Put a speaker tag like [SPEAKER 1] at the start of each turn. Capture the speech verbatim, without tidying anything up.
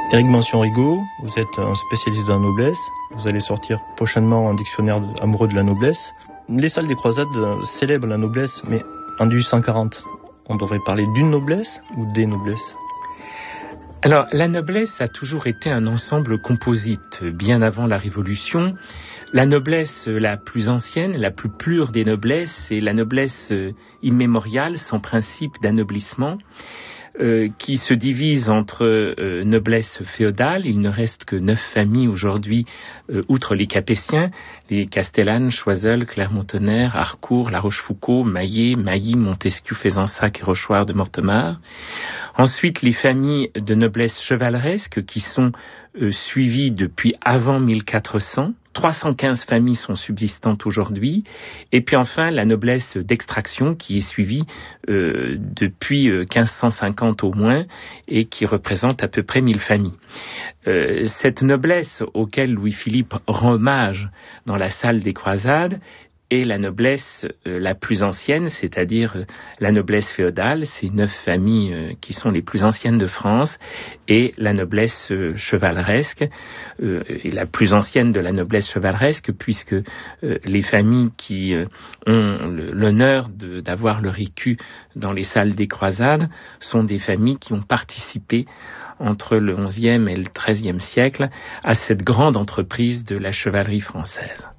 [SPEAKER 1] Éric Mention-Rigaud, vous êtes un spécialiste de la noblesse. Vous allez sortir prochainement un dictionnaire amoureux de la noblesse. Les salles des croisades célèbrent la noblesse, mais en dix-huit cent quarante, on devrait parler d'une noblesse ou des noblesses ?
[SPEAKER 2] Alors, la noblesse a toujours été un ensemble composite. Bien avant la Révolution, la noblesse la plus ancienne, la plus pure des noblesses, c'est la noblesse immémoriale, sans principe d'anoblissement, euh, qui se divise entre euh, noblesse féodale. Il ne reste que neuf familles aujourd'hui, euh, outre les Capétiens, les Castellane, Choiseul, Clermont-Tonnerre, Harcourt, La Rochefoucauld, Maillé, Mailly, Montesquieu, Fezensac et Rochechouart de Mortemart. Ensuite, les familles de noblesse chevaleresque qui sont euh, suivies depuis avant mille quatre cents. trois cent quinze familles sont subsistantes aujourd'hui. Et puis enfin, la noblesse d'extraction qui est suivie euh, depuis euh, quinze cent cinquante au moins et qui représente à peu près mille familles. Euh, cette noblesse auquel Louis-Philippe rend hommage dans la salle des croisades et la noblesse euh, la plus ancienne, c'est-à-dire euh, la noblesse féodale, ces neuf familles euh, qui sont les plus anciennes de France, et la noblesse euh, chevaleresque, euh, et la plus ancienne de la noblesse chevaleresque, puisque euh, les familles qui euh, ont le, l'honneur de, d'avoir leur écu dans les salles des croisades sont des familles qui ont participé entre le onzième et le treizième siècle à cette grande entreprise de la chevalerie française.